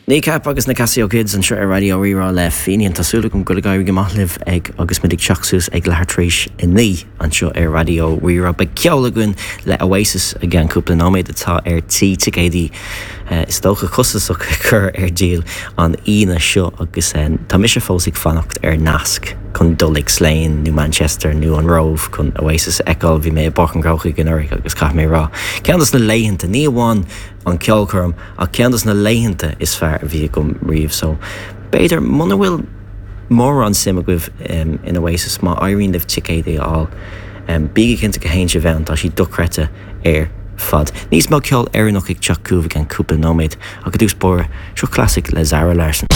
Ní cap agus na Casio Kids an seo radio rirá le féine tásúla go gola gair go maithlih ag agus mudig seachsús ag lehartrééis in ní an seo radio rirá be ceola gunn le Oasis a gan cúpla nóméid atá tí ticédí is dócha chusasach chur díal an ína seo agus tá mis fósigh fannacht nasc chun Dulwich Slane, New Manchester, New an Rove chun Oasis eáil bhí mé bach an grácha ginirí agus cha mé rá. Ceantas na léhananta ní amháin an ceolchom a ceantas na léhananta is fearr a bhí gom riomh so beidir muna bhfuil mór an sim a goibh in Oasis má airíonn libh ticédaí á bíige cinnta go héin se bhean tá sí docrete fad. Nís má ceol éireannach ag teachcúbh an cúpla nóméid a go dús bór seo classic le Zara Larsson.